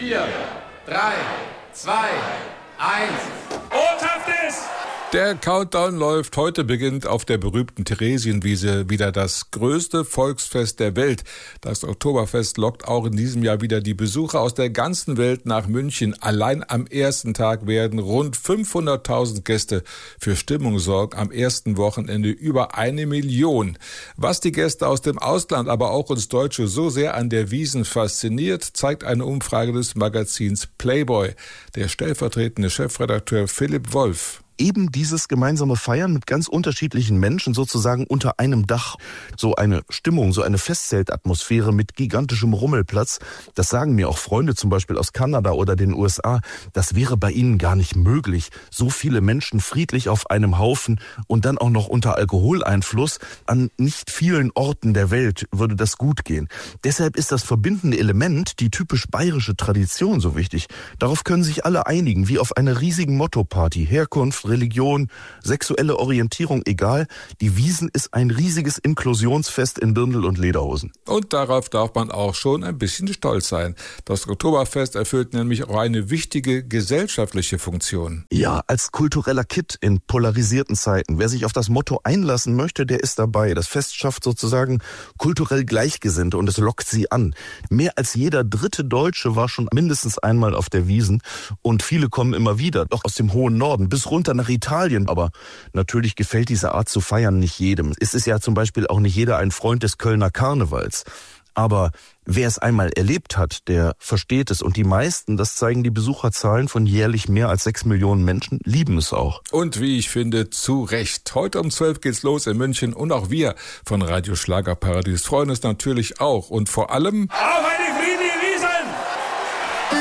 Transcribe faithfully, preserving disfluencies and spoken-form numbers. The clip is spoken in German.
vier, drei, zwei, eins. Und habt es! Der Countdown läuft. Heute beginnt auf der berühmten Theresienwiese wieder das größte Volksfest der Welt. Das Oktoberfest lockt auch in diesem Jahr wieder die Besucher aus der ganzen Welt nach München. Allein am ersten Tag werden rund fünfhunderttausend Gäste für Stimmung sorgen. Am ersten Wochenende über eine Million. Was die Gäste aus dem Ausland, aber auch uns Deutsche so sehr an der Wiesn fasziniert, zeigt eine Umfrage des Magazins Playboy. Der stellvertretende Chefredakteur Philipp Wolf. Eben dieses gemeinsame Feiern mit ganz unterschiedlichen Menschen sozusagen unter einem Dach. So eine Stimmung, so eine Festzeltatmosphäre mit gigantischem Rummelplatz. Das sagen mir auch Freunde zum Beispiel aus Kanada oder den U S A. Das wäre bei ihnen gar nicht möglich. So viele Menschen friedlich auf einem Haufen und dann auch noch unter Alkoholeinfluss. An nicht vielen Orten der Welt würde das gut gehen. Deshalb ist das verbindende Element, die typisch bayerische Tradition, so wichtig. Darauf können sich alle einigen, wie auf einer riesigen Motto-Party. Herkunft, Religion, sexuelle Orientierung, egal. Die Wiesn ist ein riesiges Inklusionsfest in Dirndl und Lederhosen. Und darauf darf man auch schon ein bisschen stolz sein. Das Oktoberfest erfüllt nämlich auch eine wichtige gesellschaftliche Funktion. Ja, als kultureller Kitt in polarisierten Zeiten. Wer sich auf das Motto einlassen möchte, der ist dabei. Das Fest schafft sozusagen kulturell Gleichgesinnte und es lockt sie an. Mehr als jeder dritte Deutsche war schon mindestens einmal auf der Wiesn und viele kommen immer wieder, auch aus dem hohen Norden, bis runter nach Italien. Aber natürlich gefällt diese Art zu feiern nicht jedem. Es ist ja zum Beispiel auch nicht jeder ein Freund des Kölner Karnevals. Aber wer es einmal erlebt hat, der versteht es. Und die meisten, das zeigen die Besucherzahlen von jährlich mehr als sechs Millionen Menschen, lieben es auch. Und wie ich finde, zu Recht. Heute um zwölf geht's los in München und auch wir von Radio Schlagerparadies freuen uns natürlich auch. Und vor allem... Auf eine